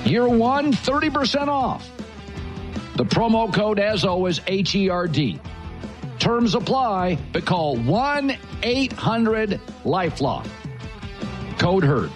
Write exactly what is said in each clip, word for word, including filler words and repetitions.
Year one, thirty percent off. The promo code, as always, H E R D. Terms apply, but call one eight hundred LifeLock. Code HERD.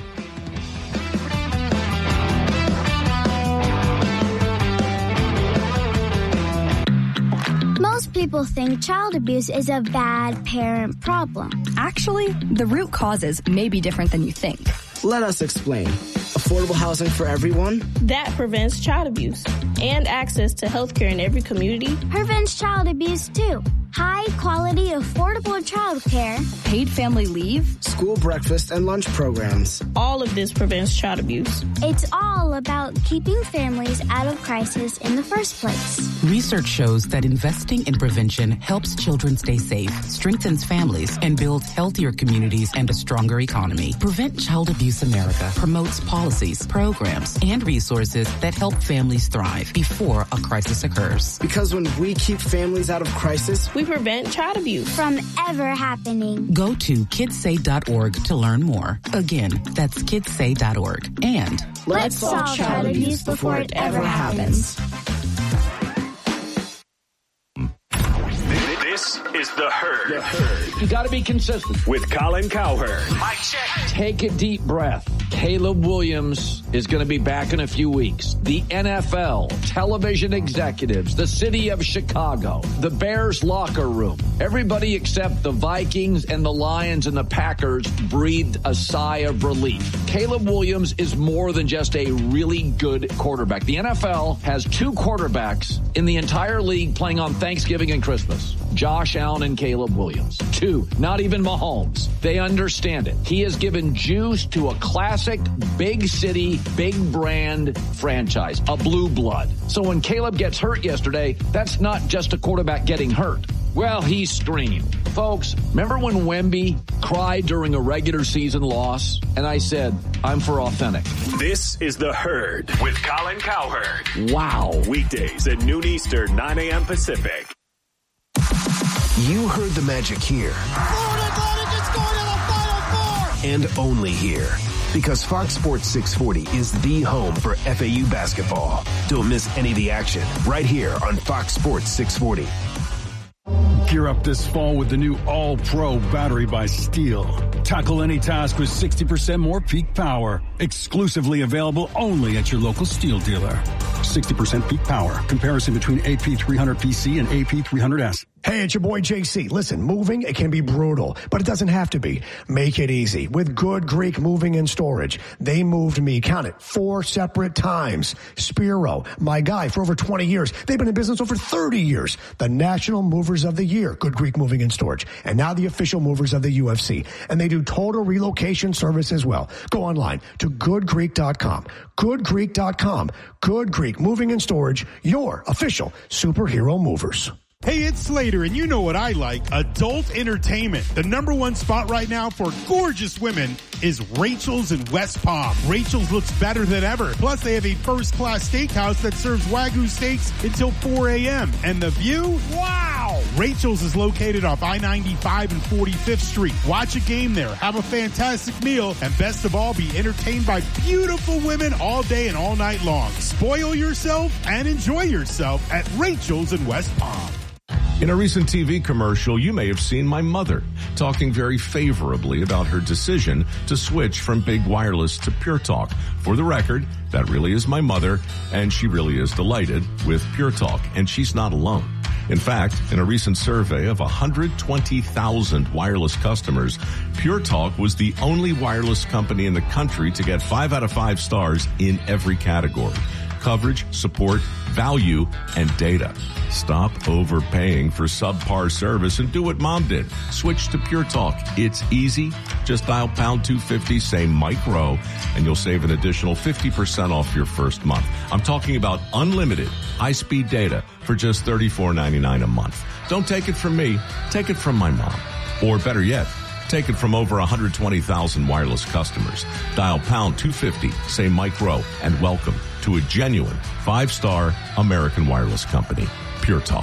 Most people think child abuse is a bad parent problem. Actually, the root causes may be different than you think. Let us explain. Affordable housing for everyone? That prevents child abuse and access to health care in every community. Prevents child abuse, too. High-quality, affordable child care. Paid family leave. School breakfast and lunch programs. All of this prevents child abuse. It's all about keeping families out of crisis in the first place. Research shows that investing in prevention helps children stay safe, strengthens families, and builds healthier communities and a stronger economy. Prevent Child Abuse America promotes policies, programs, and resources that help families thrive before a crisis occurs. Because when we keep families out of crisis, we prevent child abuse from ever happening. Go to kids say dot org to learn more. Again, that's kids say dot org. And let's solve child abuse before it ever happens. This is The Herd. The Herd. You got to be consistent. With Colin Cowherd. Mic check. Take a deep breath. Caleb Williams is going to be back in a few weeks. The N F L, television executives, the city of Chicago, the Bears locker room, everybody except the Vikings and the Lions and the Packers breathed a sigh of relief. Caleb Williams is more than just a really good quarterback. The N F L has two quarterbacks in the entire league playing on Thanksgiving and Christmas. Josh Allen and Caleb Williams. Two, not even Mahomes. They understand it. He has given juice to a classic, big city, big brand franchise, a blue blood. So when Caleb gets hurt yesterday, that's not just a quarterback getting hurt. Well, he screamed. Folks, remember when Wemby cried during a regular season loss? And I said, I'm for authentic. This is The Herd with Colin Cowherd. Wow. Weekdays at noon Eastern, nine a.m. Pacific. You heard the magic here. Florida Atlantic is going to the Final Four! And only here. Because Fox Sports six forty is the home for F A U basketball. Don't miss any of the action right here on Fox Sports six forty. Gear up this fall with the new All-Pro battery by Steel. Tackle any task with sixty percent more peak power. Exclusively available only at your local Steel dealer. sixty percent peak power. Comparison between A P three hundred P C and A P three hundred S. Hey, it's your boy J C. Listen, moving, it can be brutal, but it doesn't have to be. Make it easy with Good Greek Moving and Storage. They moved me, count it, four separate times. Spiro, my guy for over twenty years. They've been in business over thirty years. The National Movers of the Year, Good Greek Moving and Storage. And now the official movers of the U F C. And they do total relocation service as well. Go online to good greek dot com. good greek dot com. Good Greek Moving and Storage, your official superhero movers. Hey, it's Slater, and you know what I like, adult entertainment. The number one spot right now for gorgeous women is Rachel's in West Palm. Rachel's looks better than ever. Plus, they have a first-class steakhouse that serves Wagyu steaks until four a.m. And the view? Wow! Rachel's is located off I ninety-five and forty-fifth Street. Watch a game there, have a fantastic meal, and best of all, be entertained by beautiful women all day and all night long. Spoil yourself and enjoy yourself at Rachel's in West Palm. In a recent T V commercial, you may have seen my mother talking very favorably about her decision to switch from Big Wireless to Pure Talk. For the record, that really is my mother, and she really is delighted with Pure Talk, and she's not alone. In fact, in a recent survey of one hundred twenty thousand wireless customers, Pure Talk was the only wireless company in the country to get five out of five stars in every category: coverage, support, value, and data. Stop overpaying for subpar service and do what Mom did. Switch to Pure Talk. It's easy. Just dial pound two fifty, say micro, and you'll save an additional fifty percent off your first month. I'm talking about unlimited high-speed data for just thirty-four ninety-nine a month. Don't take it from me. Take it from my mom. Or better yet, take it from over one hundred twenty thousand wireless customers. Dial pound two fifty, say micro, and welcome to a genuine five-star American wireless company, Pure Talk.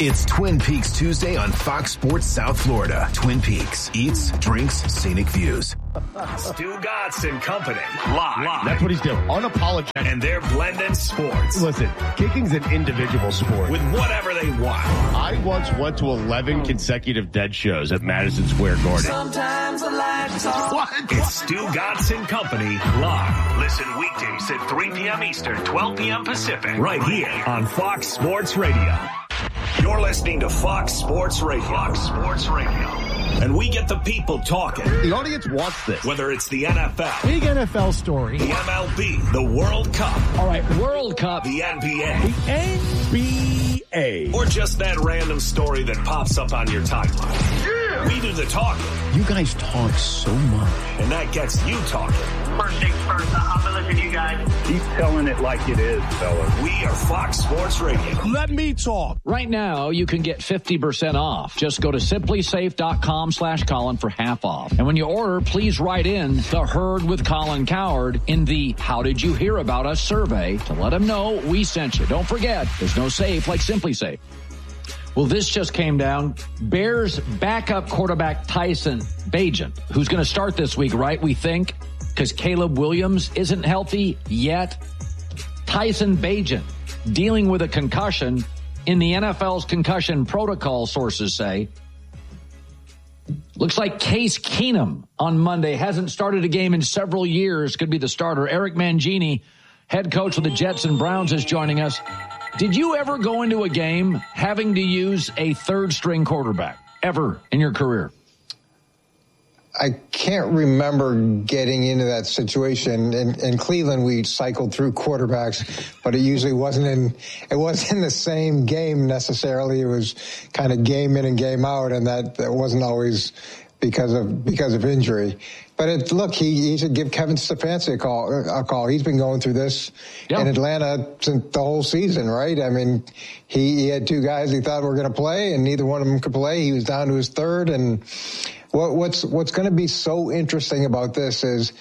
It's Twin Peaks Tuesday on Fox Sports South Florida. Twin Peaks, eats, drinks, scenic views. Stu Gatz and Company, live. live. That's what he's doing. Unapologetic. And they're blending sports. Listen, kicking's an individual sport. With whatever they want. I once went to eleven consecutive dead shows at Madison Square Garden. Sometimes I like to talk. What? It's Stu Gatz and Company, live. Listen weekdays at three p.m. Eastern, twelve p.m. Pacific. Right here on Fox Sports Radio. You're listening to Fox Sports Radio. Fox Sports Radio. And we get the people talking. The audience wants this. Whether it's the N F L. Big N F L story. The M L B. The World Cup. All right, World Cup. The N B A. The N B A. Or just that random story that pops up on your timeline. Yeah. We do the talking. You guys talk so much. And that gets you talking. First things first, I'm going to listen to you guys. Keep telling it like it is, fellas. We are Fox Sports Radio. Let me talk. Right now, you can get fifty percent off. Just go to simplysafe.com slash Colin for half off. And when you order, please write in The Herd with Colin Cowherd in the How Did You Hear About Us survey to let them know we sent you. Don't forget, there's no safe like Simply Safe. Well, this just came down. Bears backup quarterback Tyson Bagent, who's going to start this week, right? We think, because Caleb Williams isn't healthy yet. Tyson Bagent dealing with a concussion in the N F L's concussion protocol, sources say. Looks like Case Keenum on Monday hasn't started a game in several years. Could be the starter. Eric Mangini, head coach of the Jets and Browns, is joining us. Did you ever go into a game having to use a third-string quarterback, ever in your career? I can't remember getting into that situation. In, in Cleveland, we cycled through quarterbacks, but it usually wasn't in, it wasn't in the same game necessarily. It was kind of game in and game out, and that, that wasn't always because of, because of injury. But it, look, he, he should give Kevin Stefanski a call, a call. He's been going through this yep. in Atlanta since the whole season, right? I mean, he, he had two guys he thought were going to play, and neither one of them could play. He was down to his third, and what, what's, what's going to be so interesting about this is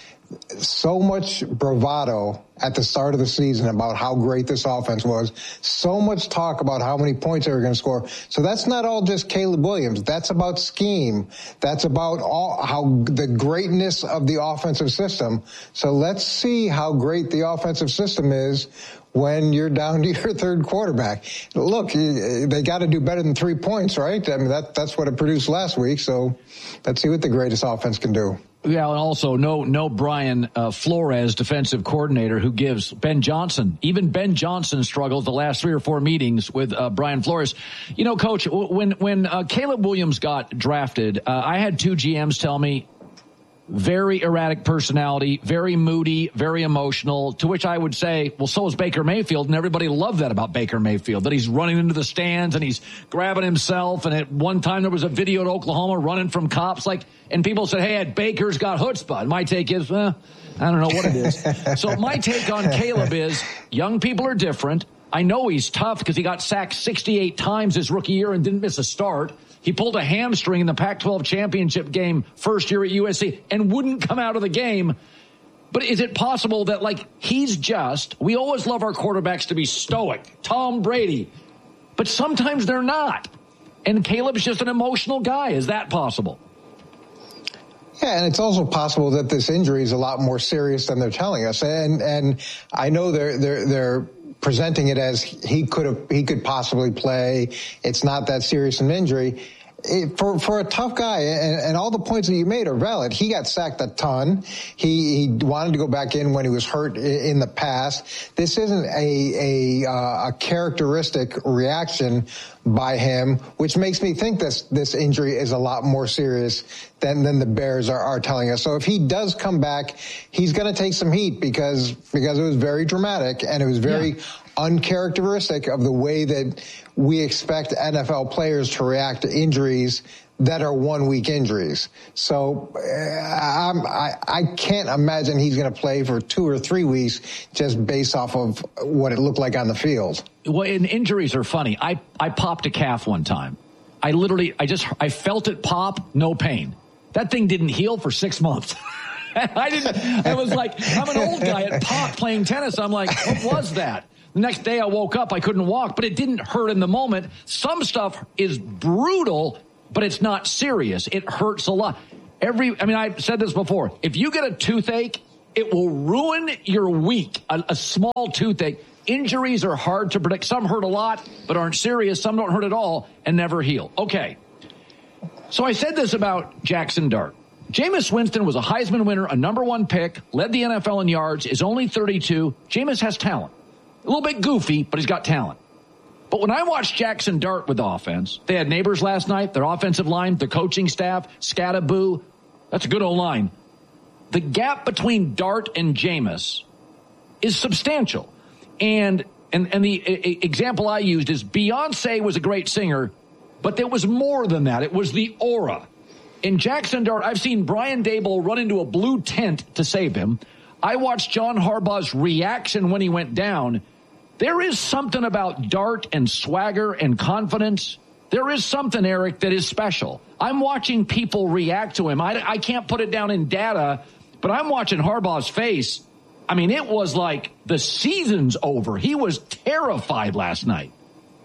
so much bravado at the start of the season about how great this offense was. So much talk about how many points they were going to score. So that's not all just Caleb Williams. That's about scheme. That's about all how the greatness of the offensive system. So let's see how great the offensive system is when you're down to your third quarterback. Look, they got to do better than three points, right? I mean, that that's what it produced last week. So let's see what the greatest offense can do. Yeah, and also no no Brian uh, Flores, defensive coordinator, who gives Ben Johnson. Even Ben Johnson struggles the last three or four meetings with uh, Brian Flores. You know, Coach, when when uh, Caleb Williams got drafted, uh, I had two G Ms tell me, very erratic personality, very moody, very emotional, to which I would say, well, so is Baker Mayfield, and everybody loved that about Baker Mayfield, that he's running into the stands and he's grabbing himself, and at one time there was a video at Oklahoma running from cops, like, and people said, hey, Baker's got chutzpah. And my take is, eh, I don't know what it is. So my take on Caleb is, young people are different. I know he's tough because he got sacked sixty-eight times his rookie year and didn't miss a start. He pulled a hamstring in the Pac twelve championship game first year at U S C and wouldn't come out of the game. But is it possible that, like, he's just, we always love our quarterbacks to be stoic, Tom Brady, but sometimes they're not. And Caleb's just an emotional guy. Is that possible? Yeah, and it's also possible that this injury is a lot more serious than they're telling us. And and I know they're they're they're presenting it as he could have he could possibly play. It's not that serious an injury. It, for for a tough guy, and, and all the points that you made are valid. He got sacked a ton. He he wanted to go back in when he was hurt in, in the past. This isn't a a, uh, a characteristic reaction by him, which makes me think this this injury is a lot more serious than than the Bears are, are telling us. So if he does come back, he's going to take some heat because because it was very dramatic and it was very yeah. uncharacteristic of the way that we expect N F L players to react to injuries that are one-week injuries. So uh, I'm, I, I can't imagine he's going to play for two or three weeks just based off of what it looked like on the field. Well, and injuries are funny. I, I popped a calf one time. I literally, I just, I felt it pop, no pain. That thing didn't heal for six months. I didn't, I was like, I'm an old guy at pop playing tennis. I'm like, what was that? The next day I woke up, I couldn't walk, but it didn't hurt in the moment. Some stuff is brutal, but it's not serious. It hurts a lot. Every, I mean, I've said this before. If you get a toothache, it will ruin your week. A, a small toothache. Injuries are hard to predict. Some hurt a lot, but aren't serious. Some don't hurt at all and never heal. Okay. So I said this about Jackson Dart. Jameis Winston was a Heisman winner, a number one pick, led the N F L in yards, is only thirty-two. Jameis has talent. A little bit goofy, but he's got talent. But when I watched Jackson Dart with the offense, they had neighbors last night, their offensive line, their coaching staff, Scattaboo. That's a good old line. The gap between Dart and Jameis is substantial. And, and, and the a, example I used is Beyonce was a great singer, but there was more than that. It was the aura. In Jackson Dart, I've seen Brian Daboll run into a blue tent to save him. I watched John Harbaugh's reaction when he went down. There is something about Dart and swagger and confidence. There is something, Eric, that is special. I'm watching people react to him. I, I can't put it down in data, but I'm watching Harbaugh's face. I mean, it was like the season's over. He was terrified last night.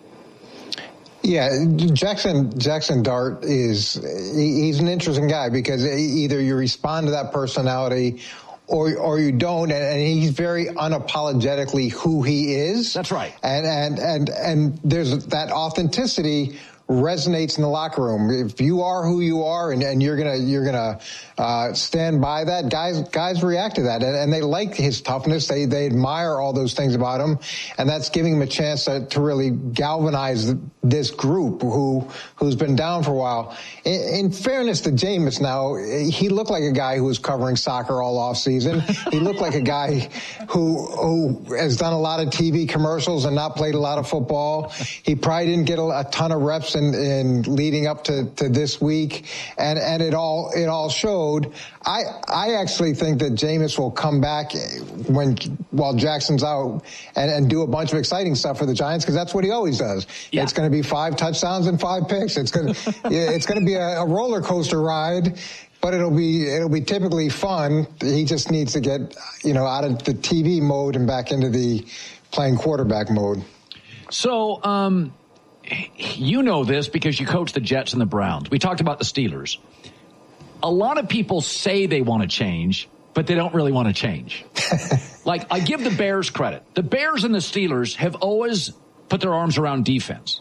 Yeah, Jackson Jackson Dart is he's an interesting guy because either you respond to that personality or or you don't, and, and he's very unapologetically who he is. That's right. And and and and there's that authenticity resonates in the locker room. If you are who you are and, and you're gonna you're gonna uh, stand by that, guys guys react to that and, and they like his toughness. They they admire all those things about him, and that's giving him a chance to, to really galvanize this group who who's been down for a while. In, in fairness to Jameis, now he looked like a guy who was covering soccer all off season. He looked like a guy who who has done a lot of T V commercials and not played a lot of football. He probably didn't get a, a ton of reps in, in leading up to, to this week, and, and it all it all showed. I I actually think that Jameis will come back when while Jackson's out and, and do a bunch of exciting stuff for the Giants because that's what he always does. Yeah. It's going to be five touchdowns and five picks. It's going to it's going to be a, a roller coaster ride. But it'll be it'll be typically fun. He just needs to get you know out of the T V mode and back into the playing quarterback mode. So, um, you know this because you coach the Jets and the Browns. We talked about the Steelers. A lot of people say they want to change, but they don't really want to change. Like, I give the Bears credit. The Bears and the Steelers have always put their arms around defense.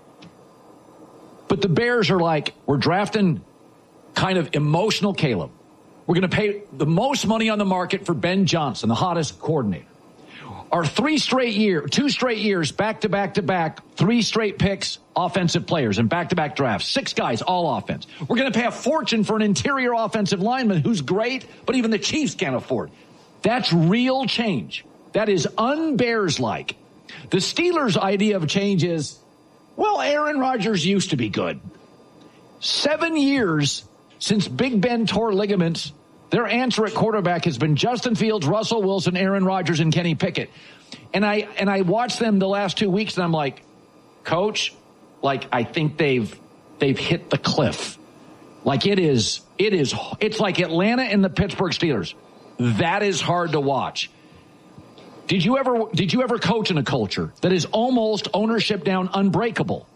But the Bears are like, we're drafting kind of emotional Caleb. We're going to pay the most money on the market for Ben Johnson, the hottest coordinator. Our three straight year, two straight years, back to back to back, three straight picks, offensive players, and back to back drafts. Six guys, all offense. We're going to pay a fortune for an interior offensive lineman who's great, but even the Chiefs can't afford. That's real change. That is un-Bears-like. The Steelers' idea of change is, well, Aaron Rodgers used to be good. Seven years since Big Ben tore ligaments, their answer at quarterback has been Justin Fields, Russell Wilson, Aaron Rodgers, and Kenny Pickett. And I and I watched them the last two weeks, and I'm like, Coach, like I think they've they've hit the cliff. Like it is, it is, it's like Atlanta and the Pittsburgh Steelers. That is hard to watch. Did you ever did you ever coach in a culture that is almost ownership down unbreakable?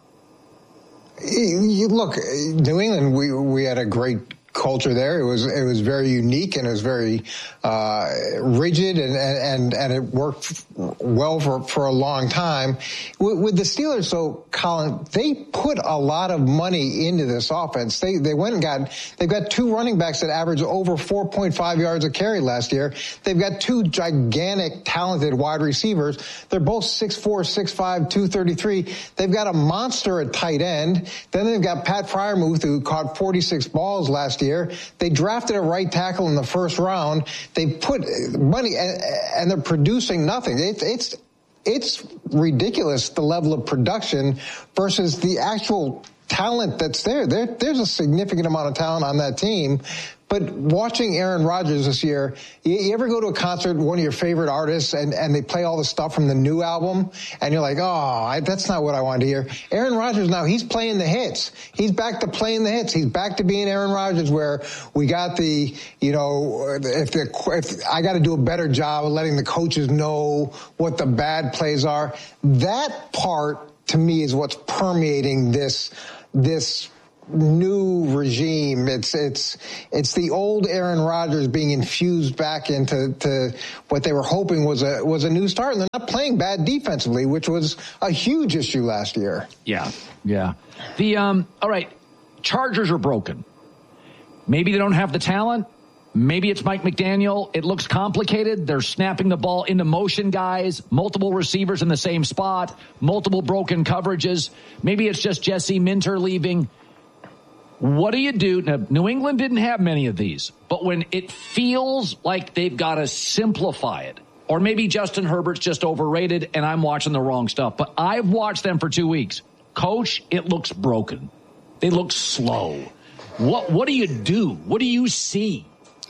You look, New England, we we had a great culture there. It was it was very unique and it was very uh, rigid and, and and it worked well for, for a long time. With, with the Steelers, so Colin, they put a lot of money into this offense. They they went and got they've got two running backs that average over four point five yards a carry last year. They've got two gigantic, talented wide receivers. They're both six four, six five, two thirty-three. They've got a monster at tight end. Then they've got Pat Freiermuth, who caught forty-six balls last year. They drafted a right tackle in the first round. They put money, and, and they're producing nothing. It, it's it's ridiculous, the level of production versus the actual talent that's there. there. There's a significant amount of talent on that team, But watching Aaron Rodgers this year, you, you ever go to a concert, one of your favorite artists, and, and they play all the stuff from the new album, and you're like, oh, I, that's not what I wanted to hear. Aaron Rodgers now, he's playing the hits. He's back to playing the hits. He's back to being Aaron Rodgers, where we got the, you know, if, the, if I got to do a better job of letting the coaches know what the bad plays are. That part, to me, is what's permeating this this new regime. It's it's it's the old Aaron Rodgers being infused back into to what they were hoping was a was a new start, and they're not playing bad defensively, which was a huge issue last year. Yeah, yeah. The um. All right, Chargers are broken. Maybe they don't have the talent. Maybe it's Mike McDaniel. It looks complicated. They're snapping the ball into motion, guys. Multiple receivers in the same spot. Multiple broken coverages. Maybe it's just Jesse Minter leaving. What do you do? Now, New England didn't have many of these, but when it feels like they've got to simplify it, or maybe Justin Herbert's just overrated and I'm watching the wrong stuff, but I've watched them for two weeks. Coach, it looks broken. They look slow. What, what do you do? What do you see?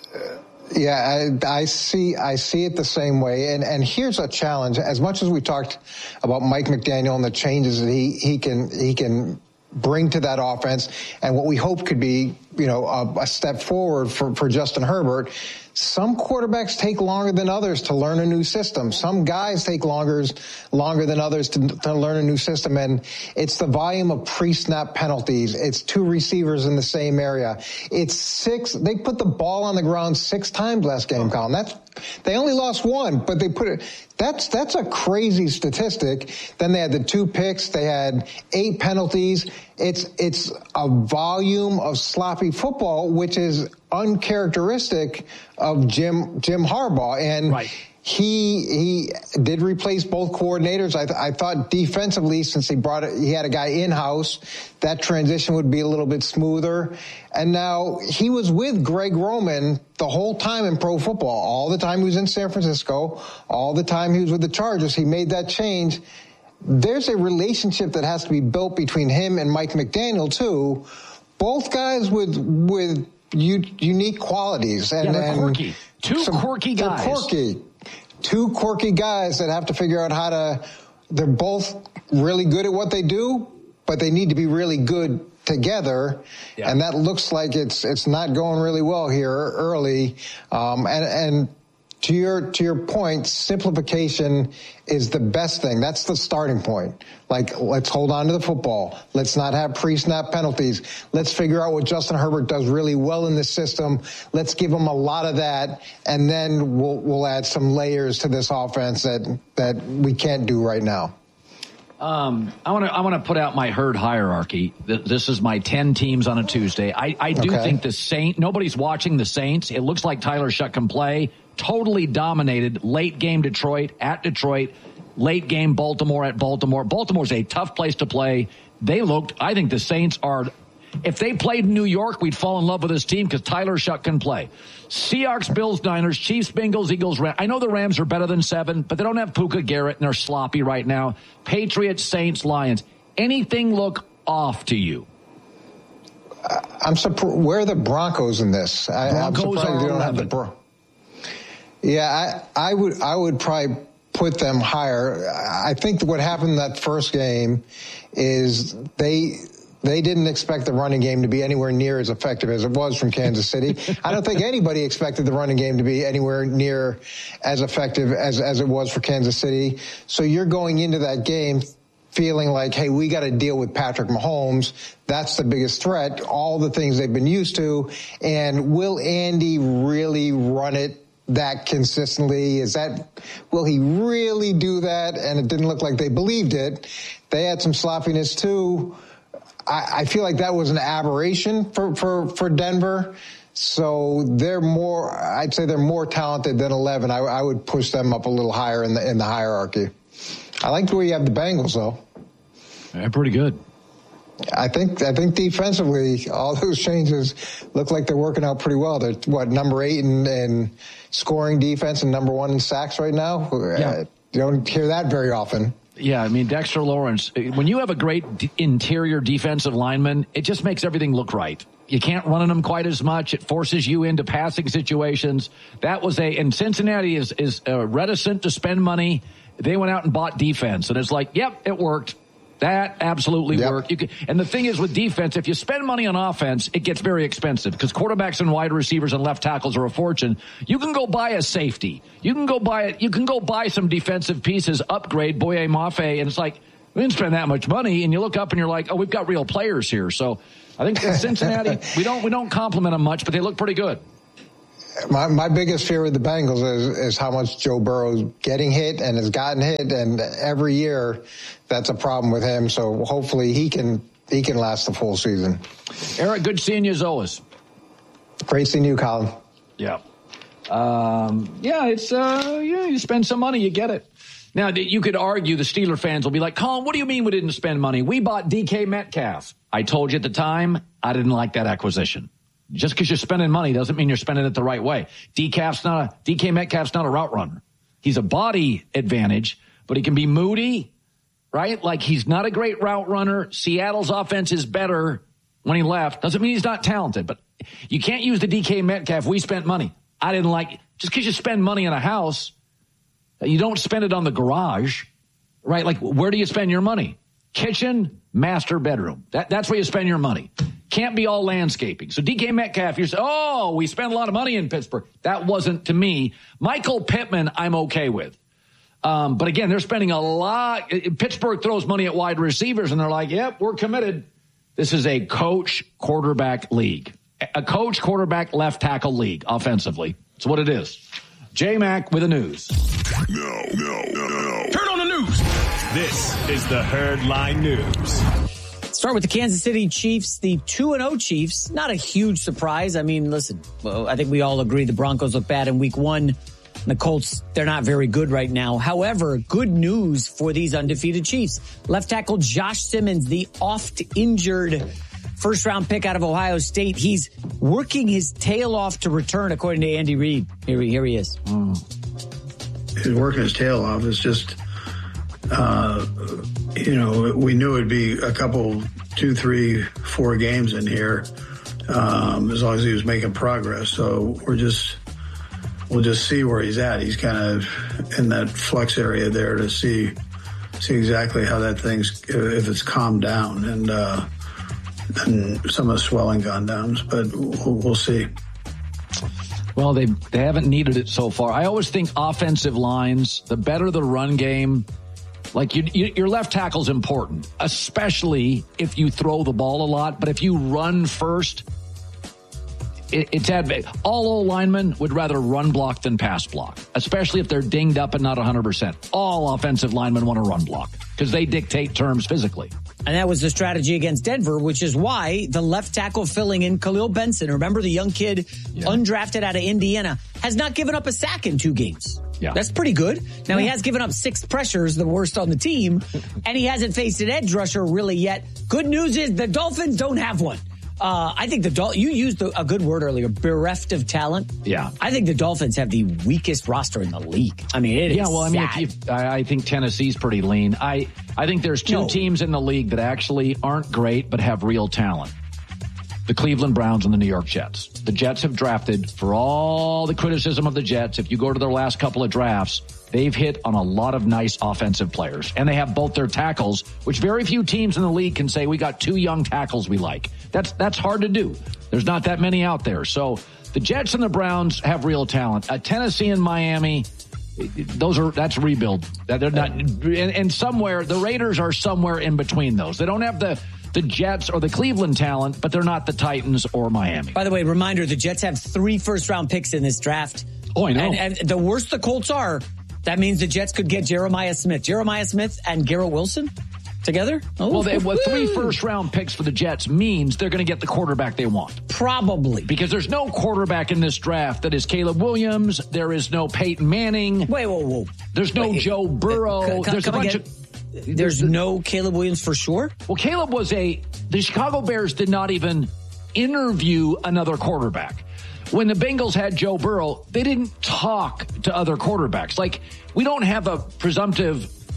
Yeah, I, I see. I see it the same way. And and here's a challenge. As much as we talked about Mike McDaniel and the changes that he he can he can bring to that offense, and what we hope could be, you know, a, a step forward for for Justin Herbert. Some quarterbacks take longer than others to learn a new system. Some guys take longer, longer than others to, to learn a new system. And it's the volume of pre-snap penalties. It's two receivers in the same area. It's six. They put the ball on the ground six times last game, Colin. That's, they only lost one, but they put it, that's, that's a crazy statistic. Then they had the two picks. They had eight penalties. It's, it's a volume of sloppy football, which is uncharacteristic of Jim Jim Harbaugh, and right. he he did replace both coordinators. I, th- I thought defensively, since he brought it, he had a guy in house, that transition would be a little bit smoother. And now he was with Greg Roman the whole time in pro football, all the time he was in San Francisco, all the time he was with the Chargers. He made that change. There's a relationship that has to be built between him and Mike McDaniel too. Both guys with with U- unique qualities, and, yeah, they're and quirky. Two some, quirky guys. They're quirky. Two quirky guys that have to figure out how to. They're both really good at what they do, but they need to be really good together. Yeah. And that looks like it's it's not going really well here early. Um, and and to your to your point, simplification is the best thing. That's the starting point. Like, let's hold on to the football. Let's not have pre-snap penalties. Let's figure out what Justin Herbert does really well in this system. Let's give him a lot of that, and then we'll we'll add some layers to this offense that that we can't do right now. Um, I want to I want to put out my herd hierarchy. This is my ten teams on a Tuesday. I, I do okay. think the Saints, nobody's watching the Saints. It looks like Tyler Shutt can play. Totally dominated. Late game Detroit at Detroit. Late game Baltimore at Baltimore. Baltimore's a tough place to play. They looked, I think the Saints are, if they played in New York, we'd fall in love with this team because Tyler Shutt can play. Seahawks, Bills, Niners, Chiefs, Bengals, Eagles, Rams. I know the Rams are better than seven, but they don't have Puka Garrett and they're sloppy right now. Patriots, Saints, Lions. Anything look off to you? I'm surprised. Where are the Broncos in this? I, Broncos I'm surprised are they don't have the Bro- Yeah, I, I would. I would probably put them higher. I think what happened in that first game is they they didn't expect the running game to be anywhere near as effective as it was from Kansas City. I don't think anybody expected the running game to be anywhere near as effective as, as it was for Kansas City. So you're going into that game feeling like, hey, we got to deal with Patrick Mahomes. That's the biggest threat, all the things they've been used to. And will Andy really run it that consistently? Is that, will he really do that? And it didn't look like they believed it. They had some sloppiness too. I, I feel like that was an aberration for, for, for Denver. So they're more, I'd say they're more talented than eleven. I, I would push them up a little higher in the, in the hierarchy. I like the way you have the Bengals though. They're pretty good. I think I think defensively, all those changes look like they're working out pretty well. They're, what, number eight in, in scoring defense and number one in sacks right now? Yeah. Uh, you don't hear that very often. Yeah, I mean, Dexter Lawrence, when you have a great d- interior defensive lineman, it just makes everything look right. You can't run on them quite as much. It forces you into passing situations. That was a, and Cincinnati is, is uh, reticent to spend money. They went out and bought defense, and it's like, yep, it worked. That absolutely yep. worked. You could, and the thing is with defense, if you spend money on offense, it gets very expensive because quarterbacks and wide receivers and left tackles are a fortune. You can go buy a safety. You can go buy it. You can go buy some defensive pieces, upgrade Boye Mafe, and it's like, we didn't spend that much money. And you look up and you're like, oh, we've got real players here. So I think in Cincinnati, we don't we don't compliment them much, but they look pretty good. My my biggest fear with the Bengals is, is how much Joe Burrow's getting hit and has gotten hit, and every year that's a problem with him. So hopefully he can he can last the full season. Eric, good seeing you as always. Great seeing you, Colin. Yeah, um, yeah, it's uh, yeah, you spend some money, you get it. Now you could argue the Steeler fans will be like, Colin, what do you mean we didn't spend money? We bought D K Metcalf. I told you at the time I didn't like that acquisition. Just because you're spending money doesn't mean you're spending it the right way. D K's not a, D K Metcalf's not a route runner. He's a body advantage, but he can be moody, right? Like he's not a great route runner. Seattle's offense is better when he left. Doesn't mean he's not talented, but you can't use the D K Metcalf. We spent money. I didn't like, just because you spend money on a house, you don't spend it on the garage, right? Like where do you spend your money? Kitchen, master bedroom. That, that's where you spend your money. Can't be all landscaping. So D K Metcalf, you're saying, oh, we spent a lot of money in Pittsburgh. That wasn't to me. Michael Pittman, I'm okay with. Um, but again, they're spending a lot. Pittsburgh throws money at wide receivers, and they're like, yep, we're committed. This is a coach quarterback league. A coach quarterback left tackle league offensively. That's what it is. J-Mac with the news. No, no, no, no. Turn on the news. This is the Herd Line News. Start with the Kansas City Chiefs, the two and oh Chiefs. Not a huge surprise. I mean, listen, I think we all agree the Broncos look bad in week one. The Colts, they're not very good right now. However, good news for these undefeated Chiefs. Left tackle Josh Simmons, the oft-injured first-round pick out of Ohio State. He's working his tail off to return, according to Andy Reid. Here he, here he is. Mm. He's working his tail off. It's just... Uh, you know, we knew it'd be a couple, two, three, four games in here, um, as long as he was making progress. So we're just, we'll just see where he's at. He's kind of in that flex area there to see, see exactly how that thing's, if it's calmed down and, uh, and some of the swelling gone down, but we'll, we'll see. Well, they, they haven't needed it so far. I always think offensive lines, the better the run game, like you, you, your left tackle's important, especially if you throw the ball a lot. But if you run first, it, it's advantage. All O linemen would rather run block than pass block, especially if they're dinged up and not one hundred percent. All offensive linemen want to run block because they dictate terms physically. And that was the strategy against Denver, which is why the left tackle filling in Khalil Benson, remember the young kid yeah. undrafted out of Indiana, has not given up a sack in two games. Yeah. That's pretty good. Now, yeah. he has given up six pressures, the worst on the team, and he hasn't faced an edge rusher really yet. Good news is the Dolphins don't have one. Uh, I think the Dol- you used a good word earlier, bereft of talent. Yeah. I think the Dolphins have the weakest roster in the league. I mean, it yeah, is well, I mean, sad. if you, I, I think Tennessee's pretty lean. I, I think there's two no. teams in the league that actually aren't great but have real talent. The Cleveland Browns and the New York Jets. The Jets have drafted, for all the criticism of the Jets, if you go to their last couple of drafts, they've hit on a lot of nice offensive players. And they have both their tackles, which very few teams in the league can say, we got two young tackles we like. That's that's hard to do. There's not that many out there. So the Jets and the Browns have real talent. Uh, Tennessee and Miami, those are that's rebuild. They're not, and, and somewhere, the Raiders are somewhere in between those. They don't have the... the Jets or the Cleveland talent, but they're not the Titans or Miami. By the way, reminder, the Jets have three first-round picks in this draft. Oh, I know. And, and the worse the Colts are, that means the Jets could get Jeremiah Smith. Jeremiah Smith and Garrett Wilson together? Oh, well, they, well, three first-round picks for the Jets means they're going to get the quarterback they want. Probably. Because there's no quarterback in this draft that is Caleb Williams. There is no Peyton Manning. Wait, whoa, whoa. There's no Wait, Joe Burrow. Uh, c- there's a bunch again. of... There's no Caleb Williams for sure? Well, Caleb was a... The Chicago Bears did not even interview another quarterback. When the Bengals had Joe Burrow, they didn't talk to other quarterbacks. Like, we don't have a presumptive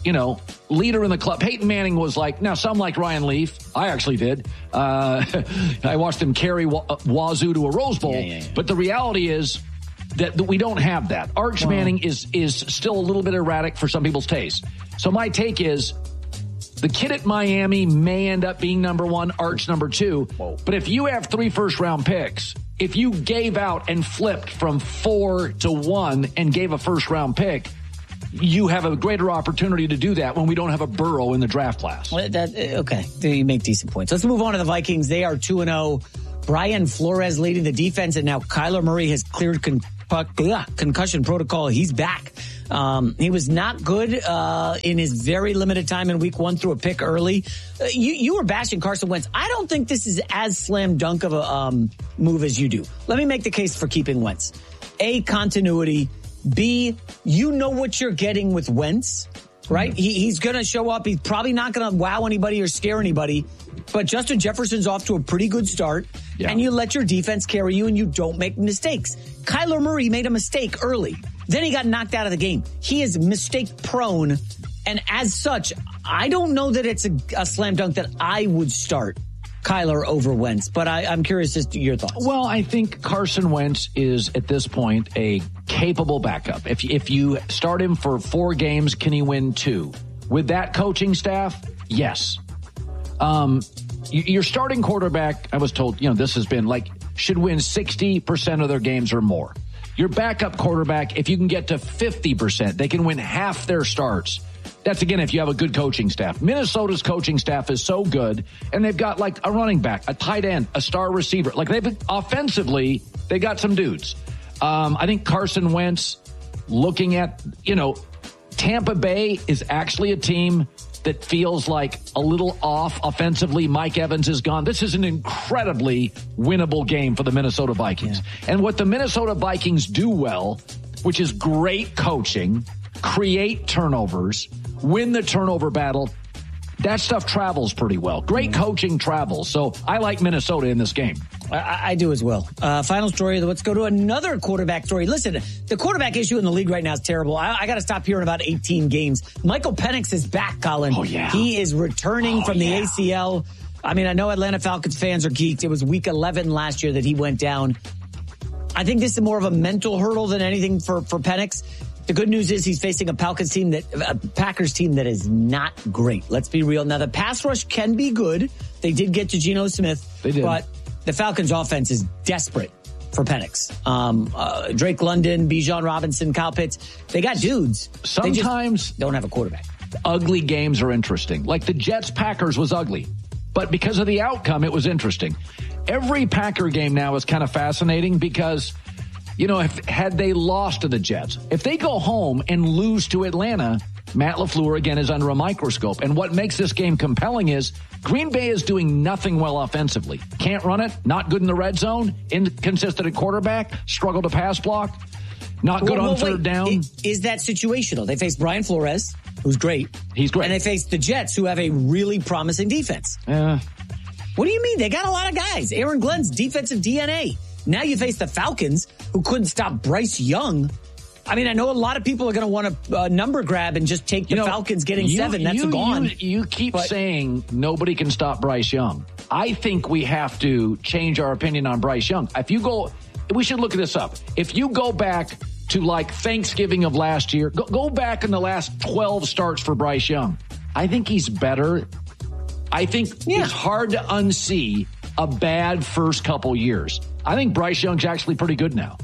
you know, leader in the club. Peyton Manning was like, now some like Ryan Leaf. I actually did. Uh, I watched him carry Wa- Wazoo to a Rose Bowl. Yeah, yeah, yeah. But the reality is that, that we don't have that. Arch wow. Manning is is still a little bit erratic for some people's taste. So my take is the kid at Miami may end up being number one, Arch number two. Whoa. But if you have three first-round picks, if you gave out and flipped from four to one and gave a first-round pick, you have a greater opportunity to do that when we don't have a Burrow in the draft class. Well, that, okay, you make decent points. Let's move on to the Vikings. They are two and oh. Brian Flores leading the defense, and now Kyler Murray has cleared con- concussion protocol. He's back. Um, he was not good uh, in his very limited time in week one through a pick early. Uh, you, you were bashing Carson Wentz. I don't think this is as slam dunk of a um, move as you do. Let me make the case for keeping Wentz. A, continuity. B, you know what you're getting with Wentz, right? He, he's going to show up. He's probably not going to wow anybody or scare anybody. But Justin Jefferson's off to a pretty good start. Yeah. And you let your defense carry you and you don't make mistakes. Kyler Murray made a mistake early. Then he got knocked out of the game. He is mistake prone. And as such, I don't know that it's a, a slam dunk that I would start Kyler over Wentz, but I, I'm curious as to your thoughts. Well, I think Carson Wentz is at this point a capable backup. If, if you start him for four games, can he win two? With that coaching staff, yes. Um, your starting quarterback, I was told, you know, this has been like, should win sixty percent of their games or more. Your backup quarterback, if you can get to fifty percent, they can win half their starts. That's, again, if you have a good coaching staff. Minnesota's coaching staff is so good, and they've got, like, a running back, a tight end, a star receiver. Like, they've offensively, they got some dudes. Um, I think Carson Wentz, looking at, you know, Tampa Bay is actually a team that feels like a little off offensively. Mike Evans is gone. This is an incredibly winnable game for the Minnesota Vikings. Yeah. And what the Minnesota Vikings do well, which is great coaching, create turnovers, win the turnover battle, that stuff travels pretty well. Great coaching travels. So I like Minnesota in this game. I, I do as well. Uh, final story. Let's go to another quarterback story. Listen, the quarterback issue in the league right now is terrible. I, I got to stop hearing about eighteen games. Michael Penix is back, Colin. Oh, yeah. He is returning oh, from the yeah. A C L. I mean, I know Atlanta Falcons fans are geeked. It was week eleven last year that he went down. I think this is more of a mental hurdle than anything for, for Penix. The good news is he's facing a Falcons team that, a Packers team that is not great. Let's be real. Now, the pass rush can be good. They did get to Geno Smith. They did. But the Falcons offense is desperate for Penix. Um, uh, Drake London, Bijan Robinson, Kyle Pitts. They got dudes. Sometimes they don't have a quarterback. Ugly games are interesting. Like the Jets-Packers was ugly. But because of the outcome, it was interesting. Every Packer game now is kind of fascinating because, you know, if had they lost to the Jets, if they go home and lose to Atlanta, Matt LaFleur again is under a microscope. And what makes this game compelling is Green Bay is doing nothing well offensively. Can't run it, not good in the red zone, inconsistent at quarterback, struggle to pass block, not good well, well, on third wait. down. It, is that situational? They face Brian Flores, who's great. He's great. And they face the Jets, who have a really promising defense. Yeah. What do you mean? They got a lot of guys. Aaron Glenn's defensive D N A. Now you face the Falcons, who couldn't stop Bryce Young. I mean, I know a lot of people are going to want a uh, number grab and just take the you know, Falcons getting you, seven. That's you, gone. You, you keep but, saying nobody can stop Bryce Young. I think we have to change our opinion on Bryce Young. If you go, we should look this up. If you go back to like Thanksgiving of last year, go, go back in the last twelve starts for Bryce Young. I think he's better. I think yeah. it's hard to unsee a bad first couple years. I think Bryce Young's actually pretty good now.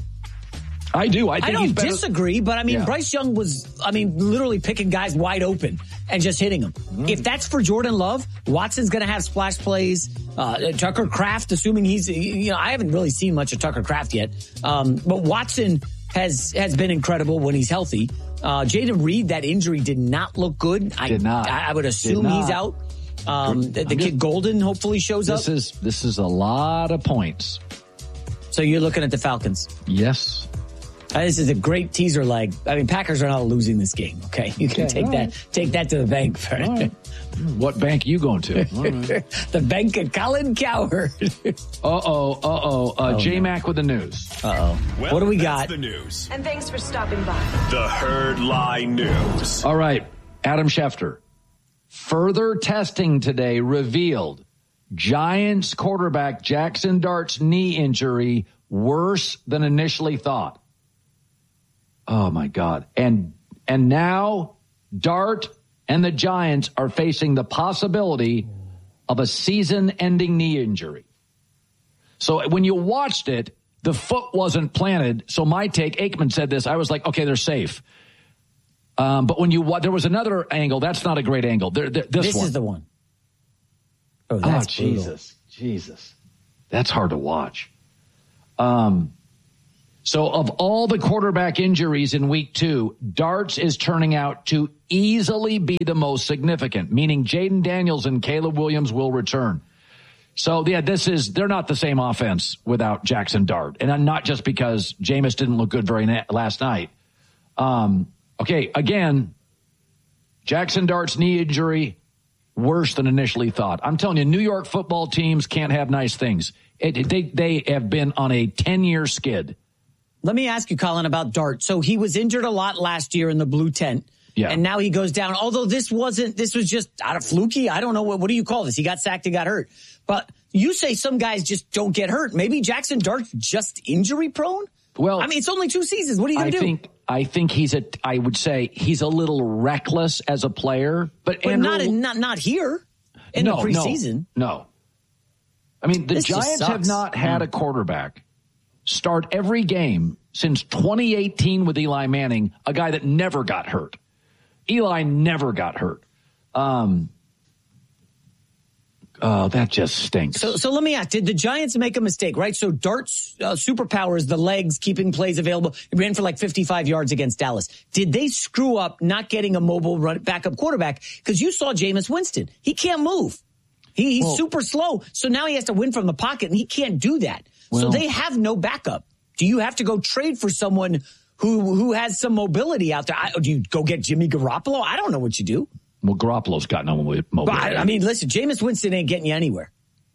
I do. I think I don't he's better. disagree, but I mean, yeah. Bryce Young was, I mean, literally picking guys wide open and just hitting them. Mm. If that's for Jordan Love, Watson's going to have splash plays. Uh, Tucker Kraft, assuming he's, you know, I haven't really seen much of Tucker Kraft yet. Um, but Watson has, has been incredible when he's healthy. Uh, Jaden Reed, that injury did not look good. I, did not. I, I would assume he's out. Um, the the kid Golden hopefully shows this up. This is, this is a lot of points. So you're looking at the Falcons? Yes. Uh, this is a great teaser leg. I mean, Packers are not losing this game. Okay, you can okay, take that, right. take that to the bank. For right. What bank are you going to? Right. The bank of Colin Cowherd. uh oh, uh oh. Uh, oh, J Mac no. with the news. Uh oh. Well, what do we that's got? The news. And thanks for stopping by. The Herd Lie News. All right. Adam Schefter. Further testing today revealed Giants quarterback Jackson Dart's knee injury worse than initially thought. Oh, my God. And and now Dart and the Giants are facing the possibility of a season-ending knee injury. So when you watched it, the foot wasn't planted. So my take, Aikman said this, I was like, okay, they're safe. Um, but when you there was another angle, that's not a great angle. There, there, this this one. is the one. Oh, oh that's Jesus. Jesus. That's hard to watch. Um, so of all the quarterback injuries in week two, Dart's is turning out to easily be the most significant, meaning Jaden Daniels and Caleb Williams will return. So, yeah, this is, they're not the same offense without Jackson Dart. And not just because Jameis didn't look good very na- last night. Um, okay, again, Jackson Dart's knee injury, worse than initially thought. I'm telling you, New York football teams can't have nice things. It, it, they, they have been on a ten-year skid. Let me ask you, Colin, about Dart. So he was injured a lot last year in the blue tent. Yeah. And now he goes down. Although this wasn't, this was just out of fluky. I don't know. What, what do you call this? He got sacked and got hurt. But you say some guys just don't get hurt. Maybe Jackson Dart's just injury prone? Well, I mean, it's only two seasons. What are you going to do? Think, I think he's a, I would say he's a little reckless as a player. But, but Andrew, not, in, not, not here in no, the preseason. No, no. I mean, the this Giants have not had mm. a quarterback start every game since twenty eighteen with Eli Manning, a guy that never got hurt. Eli never got hurt. Um, oh, that just stinks. So, so let me ask, did the Giants make a mistake, right? So Dart's uh, superpower is the legs, keeping plays available. He ran for like fifty-five yards against Dallas. Did they screw up not getting a mobile run, backup quarterback? Because you saw Jameis Winston. He can't move. He, he's well, super slow. So now he has to win from the pocket, and he can't do that. Well, so they have no backup. Do you have to go trade for someone who who has some mobility out there? I, do you go get Jimmy Garoppolo? I don't know what you do. Well, Garoppolo's got no mobility. But I, I mean, listen, Jameis Winston ain't getting you anywhere.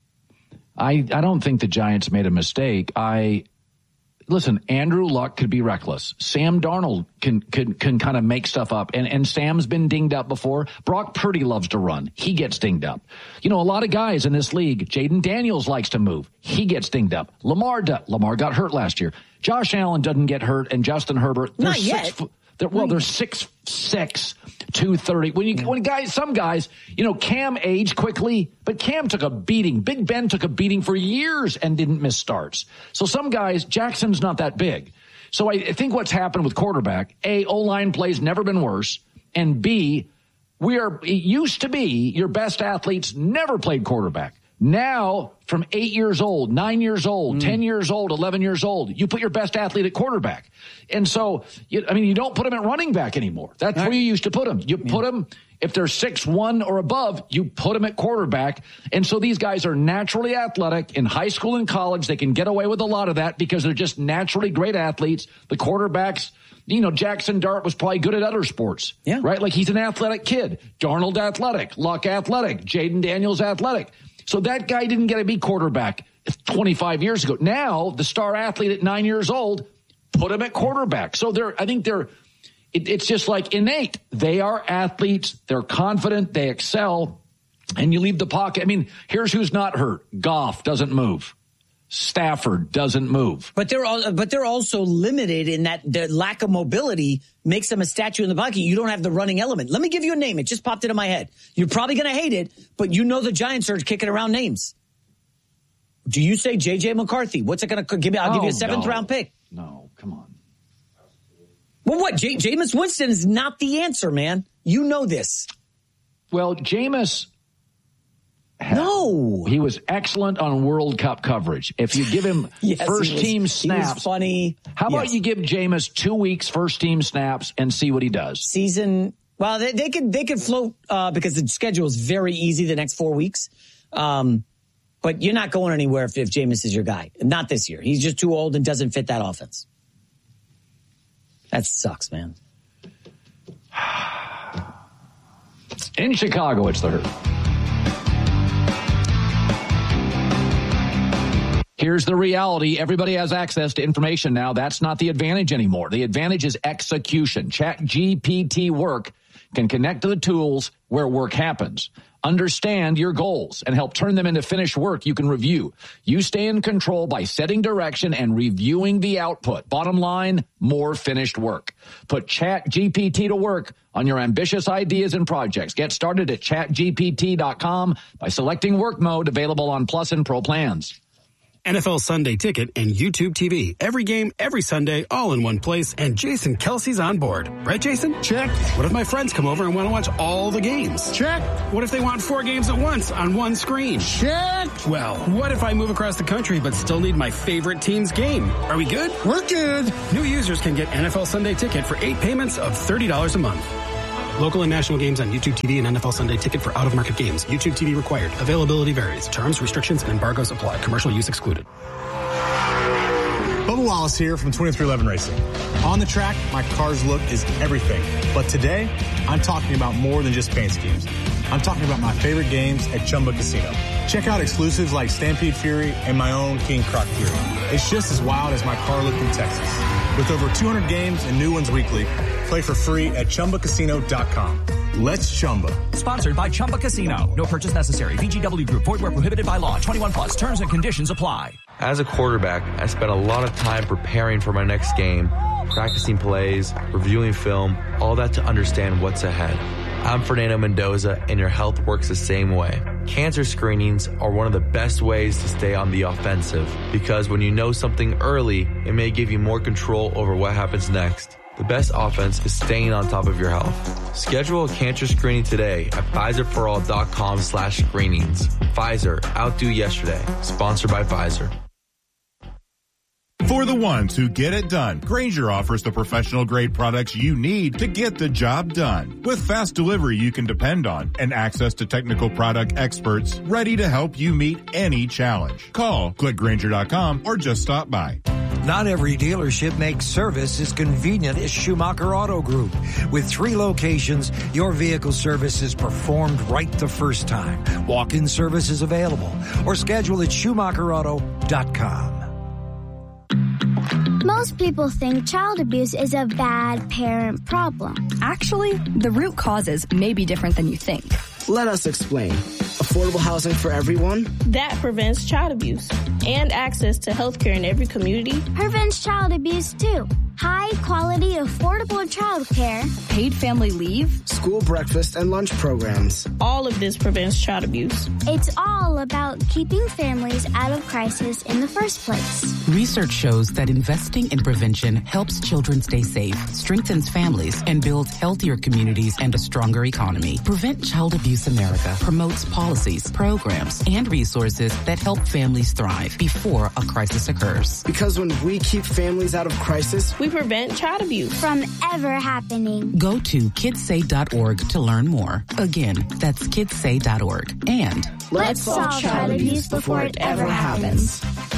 I, I don't think the Giants made a mistake. I listen, Andrew Luck could be reckless. Sam Darnold can can can kind of make stuff up. And and Sam's been dinged up before. Brock Purdy loves to run. He gets dinged up. You know, a lot of guys in this league, Jaden Daniels likes to move. He gets dinged up. Lamar Lamar got hurt last year. Josh Allen doesn't get hurt, and Justin Herbert, they're Not yet. six they're, well, they're six six, two thirty. When you when guys, some guys, you know, Cam aged quickly, but Cam took a beating. Big Ben took a beating for years and didn't miss starts. So some guys, Jackson's not that big. So I think what's happened with quarterback, A, O-line play's never been worse, and B, we are it used to be your best athletes never played quarterback. Now, from eight years old, nine years old, mm. ten years old, eleven years old, you put your best athlete at quarterback. And so, you, I mean, you don't put them at running back anymore. That's right. Where you used to put them. You yeah. put them, if they're six one or above, you put them at quarterback. And so these guys are naturally athletic. In high school and college, they can get away with a lot of that because they're just naturally great athletes. The quarterbacks, you know, Jackson Dart was probably good at other sports. Yeah. Right? Like he's an athletic kid. Darnold athletic. Luck athletic. Jaden Daniels athletic. So that guy didn't get to be quarterback twenty-five years ago. Now, the star athlete at nine years old, put him at quarterback. So they're, I think they're, it, it's just like innate. They are athletes. They're confident. They excel. And you leave the pocket. I mean, here's who's not hurt. Goff doesn't move. Stafford doesn't move. But they're all, but they're also limited in that the lack of mobility makes them a statue in the pocket. You don't have the running element. Let me give you a name. It just popped into my head. You're probably going to hate it, but you know the Giants are kicking around names. Do you say J J McCarthy? What's it going to give me? I'll oh, give you a seventh no. round pick. No, come on. Well, what? J- Jameis Winston is not the answer, man. You know this. Well, Jameis. No. He was excellent on World Cup coverage. If you give him yes, first was, team snaps. He was funny. How about yes. you give Jameis two weeks first team snaps and see what he does? Season. Well, they, they could they could float uh, because the schedule is very easy the next four weeks. Um, but you're not going anywhere if, if Jameis is your guy. Not this year. He's just too old and doesn't fit that offense. That sucks, man. In Chicago, it's the Herd. Here's the reality. Everybody has access to information now. That's not the advantage anymore. The advantage is execution. Chat G P T work can connect to the tools where work happens. Understand your goals and help turn them into finished work you can review. You stay in control by setting direction and reviewing the output. Bottom line, more finished work. Put ChatGPT to work on your ambitious ideas and projects. Get started at chat G P T dot com by selecting work mode, available on Plus and Pro plans. N F L Sunday Ticket and YouTube T V. Every game, every Sunday, all in one place, and Jason Kelsey's on board. Right, Jason? Check. What if my friends come over and want to watch all the games? Check. What if they want four games at once on one screen? Check. Well, what if I move across the country but still need my favorite team's game? Are we good? We're good. New users can get N F L Sunday Ticket for eight payments of thirty dollars a month. Local and national games on YouTube T V and N F L Sunday Ticket for out-of-market games. YouTube T V required. Availability varies. Terms, restrictions, and embargoes apply. Commercial use excluded. Bubba Wallace here from twenty-three eleven Racing. On the track, my car's look is everything. But today, I'm talking about more than just paint schemes. I'm talking about my favorite games at Chumba Casino. Check out exclusives like Stampede Fury and my own King Croc Fury. It's just as wild as my car look in Texas. With over two hundred games and new ones weekly, play for free at Chumba Casino dot com. Let's Chumba. Sponsored by Chumba Casino. No purchase necessary. V G W Group. Void where prohibited by law. twenty-one plus. Terms and conditions apply. As a quarterback, I spent a lot of time preparing for my next game, practicing plays, reviewing film, all that to understand what's ahead. I'm Fernando Mendoza, and your health works the same way. Cancer screenings are one of the best ways to stay on the offensive, because when you know something early, it may give you more control over what happens next. The best offense is staying on top of your health. Schedule a cancer screening today at Pfizer for all dot com slash screenings. Pfizer, outdo yesterday. Sponsored by Pfizer. For the ones who get it done, Grainger offers the professional-grade products you need to get the job done. With fast delivery you can depend on and access to technical product experts ready to help you meet any challenge. Call, click Grainger dot com, or just stop by. Not every dealership makes service as convenient as Schumacher Auto Group. With three locations, your vehicle service is performed right the first time. Walk-in service is available, or schedule at Schumacher Auto dot com. Most people think child abuse is a bad parent problem. Actually, the root causes may be different than you think. Let us explain. Affordable housing for everyone? That prevents child abuse. And access to health care in every community prevents child abuse, too. High quality, affordable child care. Paid family leave. School breakfast and lunch programs. All of this prevents child abuse. It's all about keeping families out of crisis in the first place. Research shows that investing in prevention helps children stay safe, strengthens families, and builds healthier communities and a stronger economy. Prevent Child Abuse America promotes policies, programs, and resources that help families thrive before a crisis occurs. Because when we keep families out of crisis, we prevent child abuse from ever happening. Go to kids say dot org to learn more. Again, that's kids say dot org. And let's solve child abuse before it ever happens.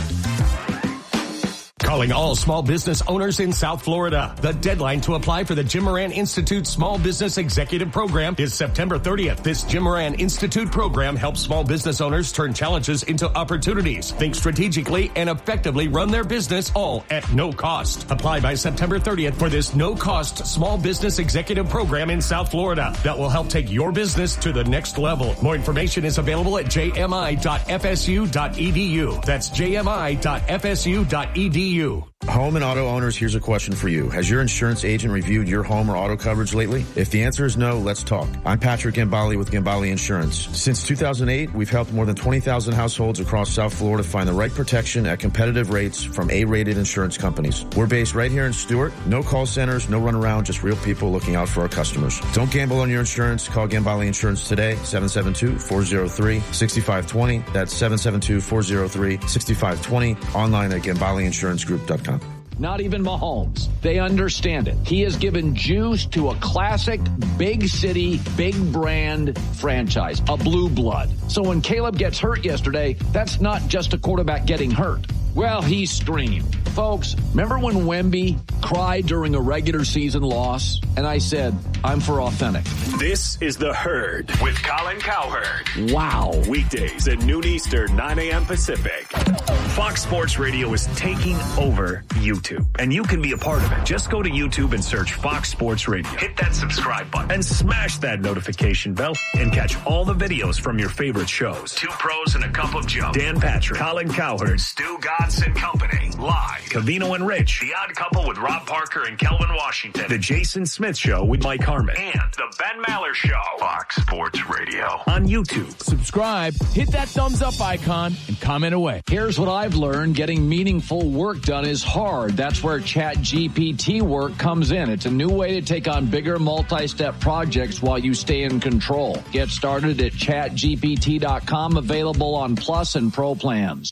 Calling all small business owners in South Florida. The deadline to apply for the Jim Moran Institute Small Business Executive Program is September thirtieth. This Jim Moran Institute program helps small business owners turn challenges into opportunities, think strategically, and effectively run their business, all at no cost. Apply by September thirtieth for this no-cost small business executive program in South Florida that will help take your business to the next level. More information is available at j m i dot f s u dot e d u. That's j m i dot f s u dot e d u. Home and auto owners, here's a question for you. Has your insurance agent reviewed your home or auto coverage lately? If the answer is no, let's talk. I'm Patrick Gambale with Gambale Insurance. Since two thousand eight, we've helped more than twenty thousand households across South Florida find the right protection at competitive rates from A-rated insurance companies. We're based right here in Stuart. No call centers, no runaround, just real people looking out for our customers. Don't gamble on your insurance. Call Gambale Insurance today, seven seven two, four zero three, six five two zero. That's seven seven two, four zero three, six five two zero. Online at gambale insurance group dot com. Not even Mahomes. They understand it. He has given juice to a classic, big city, big brand franchise, a blue blood. So when Caleb gets hurt yesterday, that's not just a quarterback getting hurt. Well, he screamed. Folks, remember when Wemby cried during a regular season loss? And I said, I'm for authentic. This is The Herd with Colin Cowherd. Wow. Weekdays at noon Eastern, nine a.m. Pacific. Fox Sports Radio is taking over YouTube, and you can be a part of it. Just go to YouTube and search Fox Sports Radio. Hit that subscribe button and smash that notification bell and catch all the videos from your favorite shows. Two Pros and a Cup of Joe. Dan Patrick, Colin Cowherd, Stu Godson Company. Live. Covino and Rich. The Odd Couple with Rob Parker and Kelvin Washington. The Jason Smith Show with Mike Harmon. And The Ben Maller Show. Fox Sports Radio. On YouTube. Subscribe, hit that thumbs up icon, and comment away. Here's what I've learned. Getting meaningful work done is hard. That's where Chat G P T work comes in. It's a new way to take on bigger multi-step projects while you stay in control. Get started at chat G P T dot com, available on Plus and Pro plans.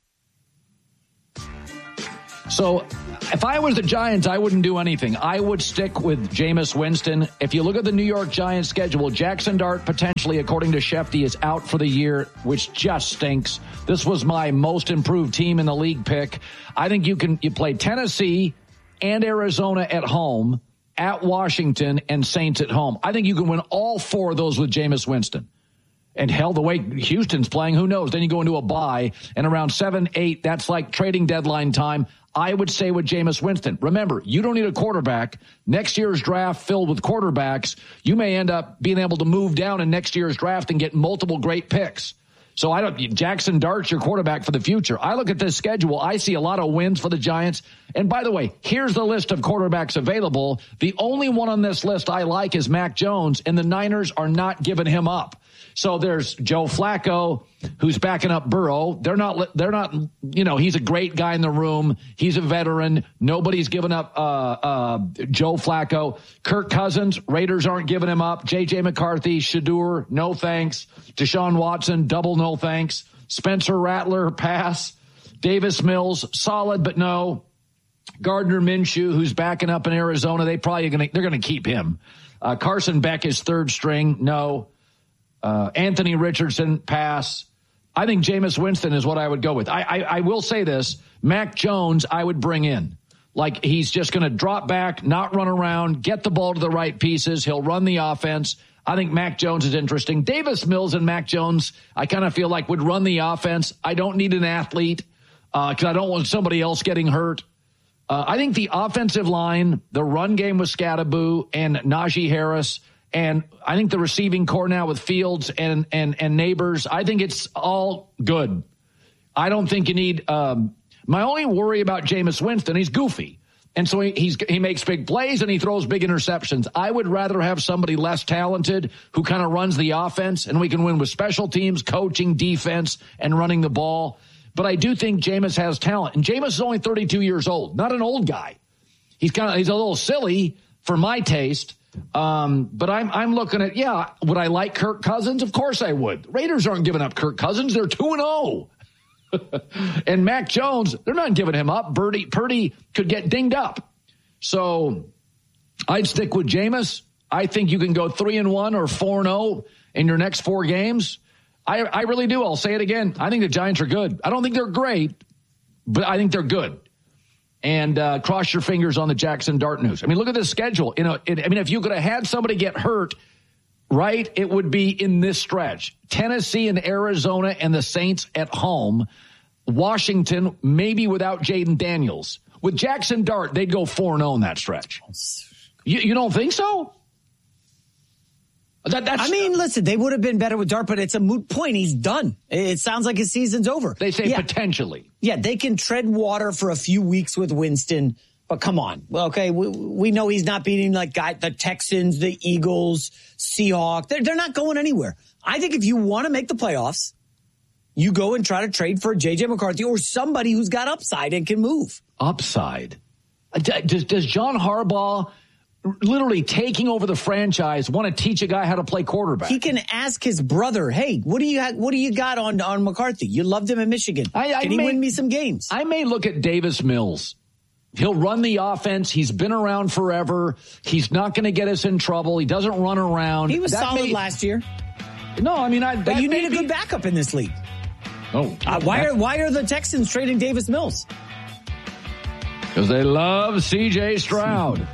So if I was the Giants, I wouldn't do anything. I would stick with Jameis Winston. If you look at the New York Giants schedule, Jackson Dart potentially, according to Shefty, is out for the year, which just stinks. This was my most improved team in the league pick. I think you can you play Tennessee and Arizona at home, at Washington, and Saints at home. I think you can win all four of those with Jameis Winston. And hell, the way Houston's playing, who knows? Then you go into a bye, and around seven, eight, that's like trading deadline time. I would say with Jameis Winston. Remember, you don't need a quarterback. Next year's draft filled with quarterbacks, you may end up being able to move down in next year's draft and get multiple great picks. So I don't, Jackson Dart's your quarterback for the future. I look at this schedule. I see a lot of wins for the Giants. And by the way, here's the list of quarterbacks available. The only one on this list I like is Mac Jones, and the Niners are not giving him up. So there's Joe Flacco, who's backing up Burrow. They're not, they're not, you know, he's a great guy in the room. He's a veteran. Nobody's giving up uh, uh, Joe Flacco. Kirk Cousins, Raiders aren't giving him up. J J McCarthy, Shedeur, no thanks. Deshaun Watson, double no thanks. Spencer Rattler, pass. Davis Mills, solid, but no. Gardner Minshew, who's backing up in Arizona, they probably gonna, they're going to keep him. Uh, Carson Beck is third string, no. Uh, Anthony Richardson, pass. I think Jameis Winston is what I would go with. I, I, I will say this. Mac Jones, I would bring in. Like, he's just going to drop back, not run around, get the ball to the right pieces. He'll run the offense. I think Mac Jones is interesting. Davis Mills and Mac Jones, I kind of feel like would run the offense. I don't need an athlete because uh, I don't want somebody else getting hurt. Uh, I think the offensive line, the run game with Scattaboo and Najee Harris, and I think the receiving core now with Fields and, and, and Neighbors, I think it's all good. I don't think you need um, – my only worry about Jameis Winston, he's goofy. And so he, he's, he makes big plays and he throws big interceptions. I would rather have somebody less talented who kind of runs the offense, and we can win with special teams, coaching, defense, and running the ball. But I do think Jameis has talent. And Jameis is only thirty-two years old, not an old guy. He's kind of he's a little silly for my taste. Um, but I'm I'm looking at, yeah, would I like Kirk Cousins? Of course I would. Raiders aren't giving up Kirk Cousins. They're two and oh. And Mac Jones, they're not giving him up. Birdie, Purdy could get dinged up. So I'd stick with Jameis. I think you can go three and one or four and oh in your next four games. I, I really do. I'll say it again. I think the Giants are good. I don't think they're great, but I think they're good. And uh, cross your fingers on the Jackson Dart news. I mean, look at this schedule. You know, it, I mean, if you could have had somebody get hurt, right, it would be in this stretch. Tennessee and Arizona and the Saints at home. Washington, maybe without Jaden Daniels. With Jackson Dart, they'd go four and oh in that stretch. You, you don't think so? That, that's, I mean, listen, they would have been better with Dart, but it's a moot point. He's done. It sounds like his season's over. They say yeah. potentially. Yeah, they can tread water for a few weeks with Winston, but come on. Well, okay, we, we know he's not beating like guy, the Texans, the Eagles, Seahawks. They're, they're not going anywhere. I think if you want to make the playoffs, you go and try to trade for J J McCarthy or somebody who's got upside and can move. Upside? Does, does John Harbaugh, literally taking over the franchise, want to teach a guy how to play quarterback? He can ask his brother, hey, what do you ha- what do you got on, on McCarthy? You loved him in Michigan. I, I can he may, win me some games? I may look at Davis Mills. He'll run the offense. He's been around forever. He's not going to get us in trouble. He doesn't run around. He was that solid may, last year. No, I mean, I. But you need a be, good backup in this league. Oh, uh, why are why are the Texans trading Davis Mills? Because they love C J Stroud.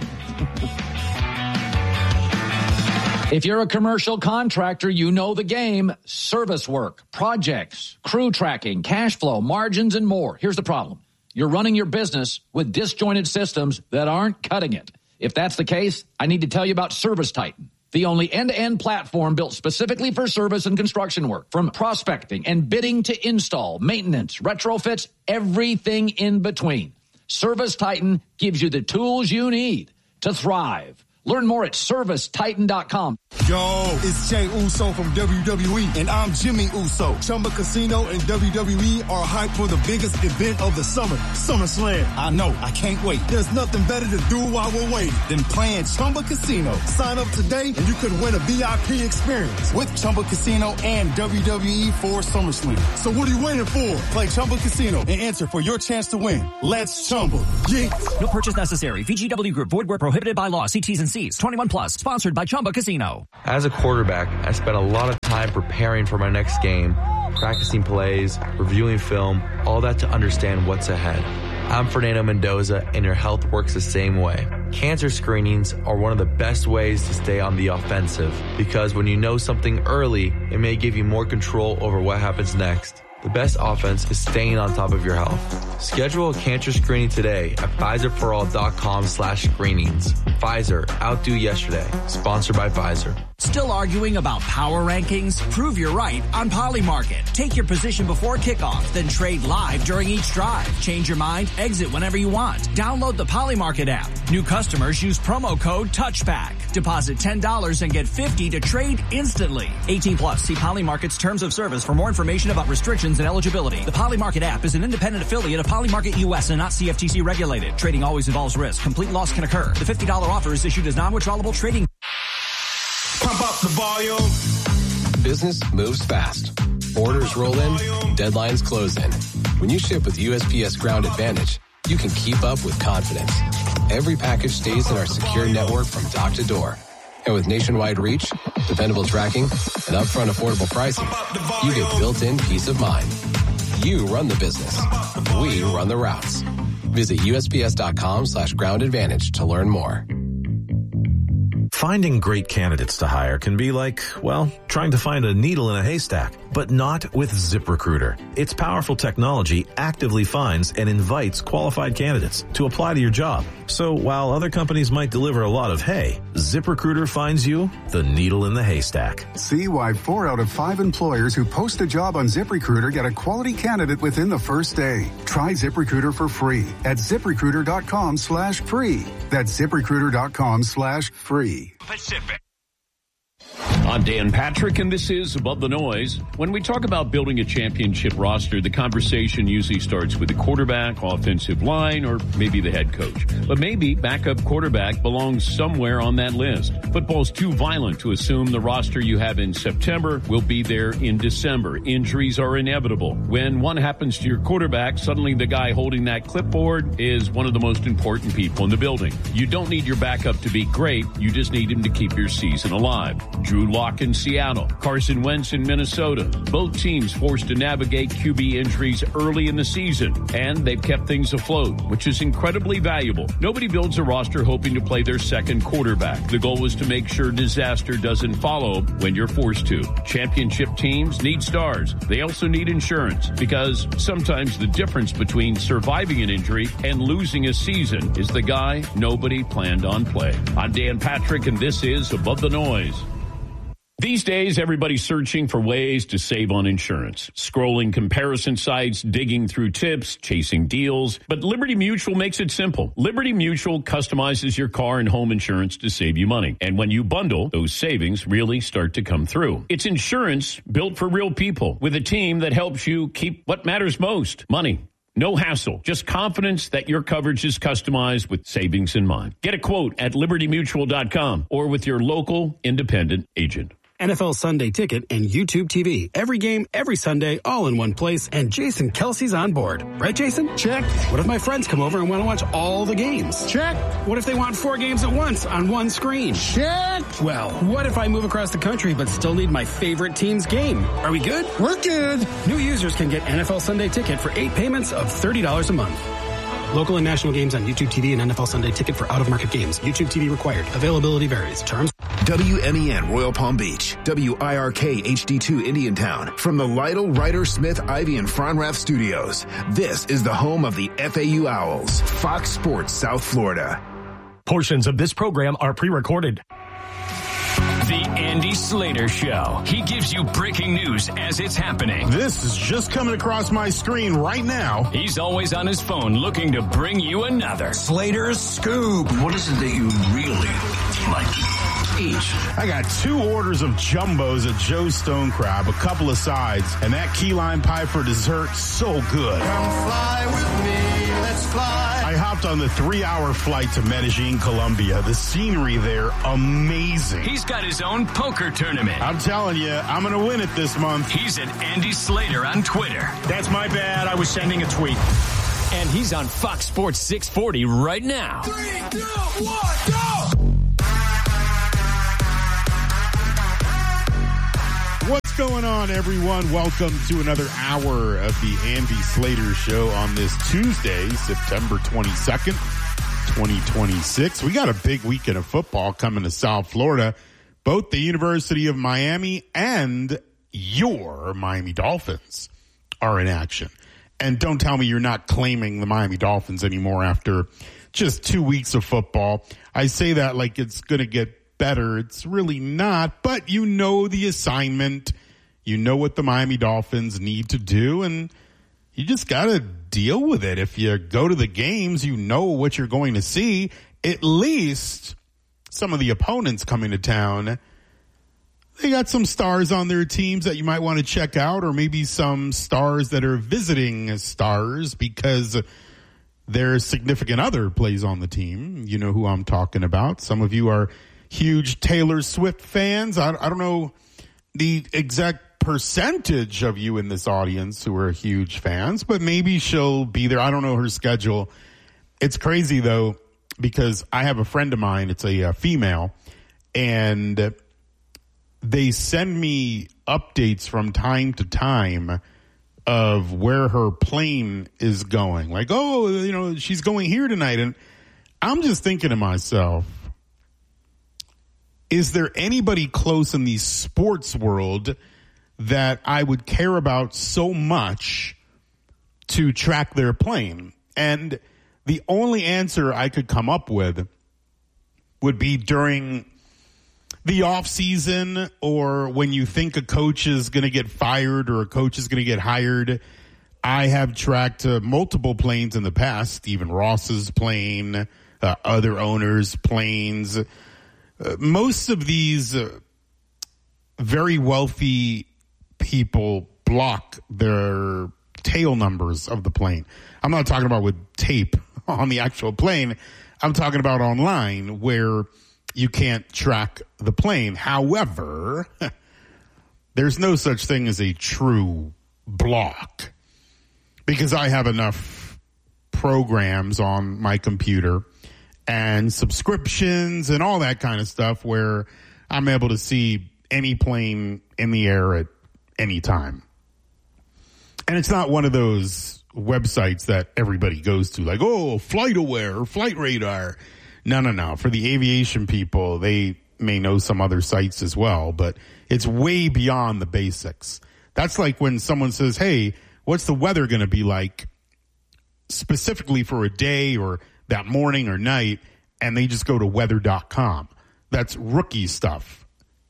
If you're a commercial contractor, you know the game. Service work, projects, crew tracking, cash flow, margins, and more. Here's the problem. You're running your business with disjointed systems that aren't cutting it. If that's the case, I need to tell you about Service Titan, the only end-to-end platform built specifically for service and construction work. From prospecting and bidding to install, maintenance, retrofits, everything in between. Service Titan gives you the tools you need to thrive. Learn more at service titan dot com. Yo, it's Jay Uso from W W E, and I'm Jimmy Uso. Chumba Casino and W W E are hyped for the biggest event of the summer, SummerSlam. I know, I can't wait. There's nothing better to do while we're waiting than playing Chumba Casino. Sign up today, and you could win a V I P experience with Chumba Casino and W W E for SummerSlam. So what are you waiting for? Play Chumba Casino and enter for your chance to win. Let's Chumba. Yeah. No purchase necessary. V G W Group. Void where prohibited by law. See T's and C's. twenty-one plus. Sponsored by Chumba Casino. As a quarterback, I spent a lot of time preparing for my next game, practicing plays, reviewing film, all that to understand what's ahead. I'm Fernando Mendoza, and your health works the same way. Cancer screenings are one of the best ways to stay on the offensive, because when you know something early, it may give you more control over what happens next. The best offense is staying on top of your health. Schedule a cancer screening today at Pfizerforall.com slash screenings. Pfizer, outdo yesterday. Sponsored by Pfizer. Still arguing about power rankings? Prove you're right on Polymarket. Take your position before kickoff, then trade live during each drive. Change your mind, exit whenever you want. Download the Polymarket app. New customers use promo code TOUCHBACK. Deposit ten dollars and get fifty dollars to trade instantly. eighteen plus. See Polymarket's terms of service for more information about restrictions and eligibility. The Polymarket app is an independent affiliate of Polymarket U S and not C F T C regulated. Trading always involves risk. Complete loss can occur. The fifty dollars offer is issued as non-withdrawable trading. Pump up the volume. Business moves fast. Orders roll in, deadlines close in. When you ship with U S P S Ground Advantage, you can keep up with confidence. Every package stays in our secure network from dock to door. And with nationwide reach, dependable tracking, and upfront affordable pricing, you get built-in peace of mind. You run the business. We run the routes. Visit U S P S dot com slash ground advantage to learn more. Finding great candidates to hire can be like, well, trying to find a needle in a haystack, but not with ZipRecruiter. Its powerful technology actively finds and invites qualified candidates to apply to your job. So while other companies might deliver a lot of hay, ZipRecruiter finds you the needle in the haystack. See why four out of five employers who post a job on ZipRecruiter get a quality candidate within the first day. Try ZipRecruiter for free at ZipRecruiter.com slash free. That's ZipRecruiter.com slash free. Pacific. I'm Dan Patrick, and this is Above the Noise. When we talk about building a championship roster, the conversation usually starts with the quarterback, offensive line, or maybe the head coach. But maybe backup quarterback belongs somewhere on that list. Football's too violent to assume the roster you have in September will be there in December. Injuries are inevitable. When one happens to your quarterback, suddenly the guy holding that clipboard is one of the most important people in the building. You don't need your backup to be great. You just need him to keep your season alive. Drew Lock in Seattle, Carson Wentz in Minnesota. Both teams forced to navigate Q B injuries early in the season, and they've kept things afloat, which is incredibly valuable. Nobody builds a roster hoping to play their second quarterback. The goal was to make sure disaster doesn't follow when you're forced to. Championship teams need stars. They also need insurance, because sometimes the difference between surviving an injury and losing a season is the guy nobody planned on playing. I'm Dan Patrick, and this is Above the Noise. These days, everybody's searching for ways to save on insurance. Scrolling comparison sites, digging through tips, chasing deals. But Liberty Mutual makes it simple. Liberty Mutual customizes your car and home insurance to save you money. And when you bundle, those savings really start to come through. It's insurance built for real people with a team that helps you keep what matters most, money. No hassle, just confidence that your coverage is customized with savings in mind. Get a quote at liberty mutual dot com or with your local independent agent. N F L Sunday Ticket and YouTube T V. Every game, every Sunday, all in one place, and Jason Kelsey's on board. Right, Jason? Check. What if my friends come over and want to watch all the games? Check. What if they want four games at once on one screen? Check. Well, what if I move across the country but still need my favorite team's game? Are we good? We're good. New users can get N F L Sunday Ticket for eight payments of thirty dollars a month. Local and national games on YouTube T V and N F L Sunday Ticket for out-of-market games. YouTube T V required. Availability varies. Terms. W M E N Royal Palm Beach. W I R K H D two Indiantown. From the Lytle, Ryder, Smith, Ivy, and Fronrath studios. This is the home of the F A U Owls. Fox Sports South Florida. Portions of this program are pre-recorded. The Andy Slater Show. He gives you breaking news as it's happening. This is just coming across my screen right now. He's always on his phone looking to bring you another Slater's Scoop. What is it that you really like to eat? I got two orders of jumbos at Joe's Stone Crab, a couple of sides, and that key lime pie for dessert, so good. Come fly with me, let's fly. I hopped on the three-hour flight to Medellin, Colombia. The scenery there, amazing. He's got his own poker tournament. I'm telling you, I'm going to win it this month. He's at Andy Slater on Twitter. That's my bad. I was sending a tweet. And he's on Fox Sports six forty right now. Three, two, one, go! What's going on, everyone? Welcome to another hour of the Andy Slater Show on this Tuesday, September twenty-second, twenty twenty-six. We got a big weekend of football coming to South Florida. Both the University of Miami and your Miami Dolphins are in action. And don't tell me you're not claiming the Miami Dolphins anymore after just two weeks of football. I say that like it's going to get better. It's really not, but you know the assignment. You know what the Miami Dolphins need to do, and you just got to deal with it. If you go to the games, you know what you're going to see. At least some of the opponents coming to town, they got some stars on their teams that you might want to check out, or maybe some stars that are visiting stars because their significant other plays on the team. You know who I'm talking about. Some of you are huge Taylor Swift fans. I, I don't know the exact percentage of you in this audience who are huge fans, but maybe she'll be there. I don't know her schedule. It's crazy, though, because I have a friend of mine. It's a, a female, and they send me updates from time to time of where her plane is going. Like, oh, you know, she's going here tonight. And I'm just thinking to myself, is there anybody close in the sports world that I would care about so much to track their plane? And the only answer I could come up with would be during the off season, or when you think a coach is going to get fired or a coach is going to get hired. I have tracked uh, multiple planes in the past, Stephen Ross's plane, uh, other owners' planes. Uh, most of these uh, very wealthy people block their tail numbers of the plane. I'm not talking about with tape on the actual plane. I'm talking about online where you can't track the plane. However, there's no such thing as a true block, because I have enough programs on my computer and subscriptions and all that kind of stuff where I'm able to see any plane in the air at any time. And it's not one of those websites that everybody goes to, like, oh, FlightAware or Flight Radar. No, no, no. For the aviation people, they may know some other sites as well, but it's way beyond the basics. That's like when someone says, hey, what's the weather going to be like specifically for a day or that morning or night, and they just go to weather dot com. That's rookie stuff.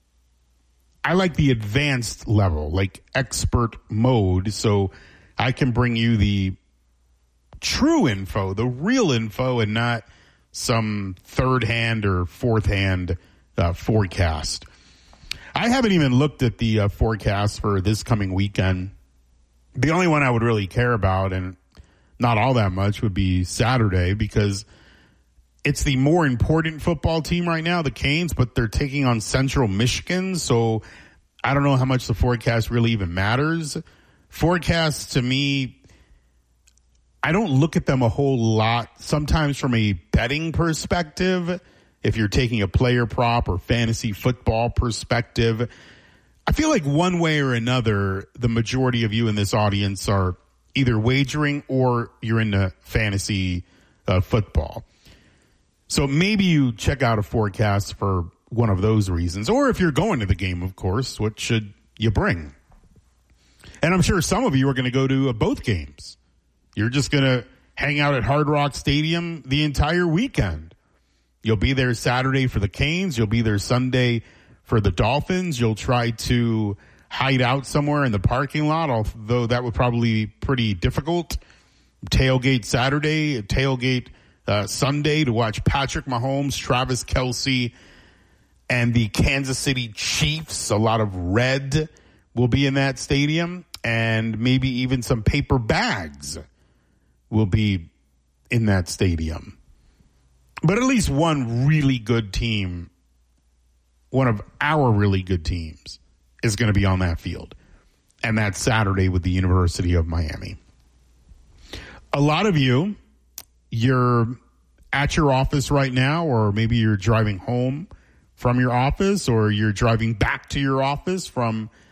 I like the advanced level, like expert mode, so I can bring you the true info, the real info, and not some third-hand or fourth-hand uh, forecast. I haven't even looked at the uh, forecast for this coming weekend. The only one I would really care about, and not all that much, would be Saturday, because it's the more important football team right now, the Canes, but they're taking on Central Michigan, so I don't know how much the forecast really even matters. Forecasts, to me, I don't look at them a whole lot, sometimes from a betting perspective. If you're taking a player prop or fantasy football perspective, I feel like one way or another, the majority of you in this audience are either wagering or you're into fantasy uh, football. So maybe you check out a forecast for one of those reasons. Or if you're going to the game, of course, what should you bring? And I'm sure some of you are going to go to uh, both games. You're just going to hang out at Hard Rock Stadium the entire weekend. You'll be there Saturday for the Canes. You'll be there Sunday for the Dolphins. You'll try to hide out somewhere in the parking lot, although that would probably be pretty difficult. Tailgate Saturday, tailgate uh, Sunday to watch Patrick Mahomes, Travis Kelce, and the Kansas City Chiefs. A lot of red will be in that stadium, and maybe even some paper bags will be in that stadium. But at least one really good team, one of our really good teams, is going to be on that field. And that's Saturday with the University of Miami. A lot of you, you're at your office right now, or maybe you're driving home from your office, or you're driving back to your office from